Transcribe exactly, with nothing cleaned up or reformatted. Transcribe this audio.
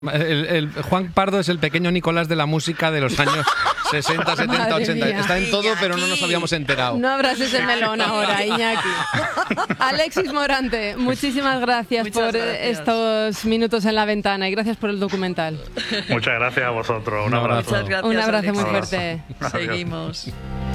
El, el Juan Pardo es el pequeño Nicolás de la música de los años sesenta, setenta, Madre ochenta. mía. Está en todo, pero no nos habíamos enterado. No abras ese melón ahora, Iñaki. Alexis Morante, muchísimas gracias Muchas por gracias. estos minutos en la ventana y gracias por el documental. Muchas gracias a vosotros. Un Un abrazo. abrazo. Muchas gracias. Un abrazo muy Alexis. fuerte. Adiós. Seguimos.